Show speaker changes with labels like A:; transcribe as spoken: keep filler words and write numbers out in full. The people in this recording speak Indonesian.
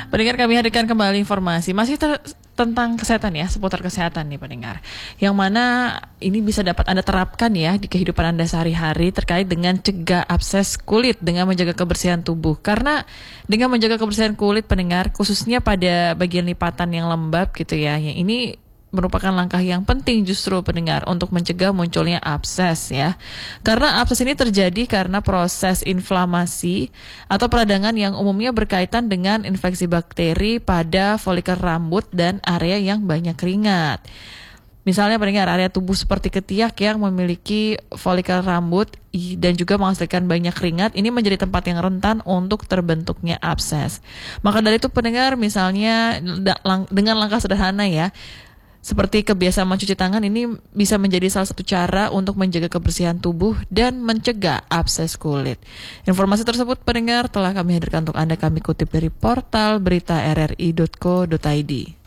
A: Pendengar, kami hadirkan kembali informasi masih ter- tentang kesehatan ya, seputar kesehatan nih pendengar. Yang mana ini bisa dapat Anda terapkan ya di kehidupan Anda sehari-hari terkait dengan cegah abses kulit dengan menjaga kebersihan tubuh. Karena dengan menjaga kebersihan kulit pendengar, khususnya pada bagian lipatan yang lembab gitu ya, yang ini merupakan langkah yang penting justru pendengar untuk mencegah munculnya abses ya. Karena abses ini terjadi karena proses inflamasi atau peradangan yang umumnya berkaitan dengan infeksi bakteri pada folikel rambut dan area yang banyak keringat. Misalnya pendengar, area tubuh seperti ketiak yang memiliki folikel rambut dan juga menghasilkan banyak keringat, ini menjadi tempat yang rentan untuk terbentuknya abses. Maka dari itu pendengar, misalnya dengan langkah sederhana ya, seperti kebiasaan mencuci tangan, ini bisa menjadi salah satu cara untuk menjaga kebersihan tubuh dan mencegah abses kulit. Informasi tersebut pendengar telah kami hadirkan untuk Anda, kami kutip dari portal berita r r i dot co dot i d.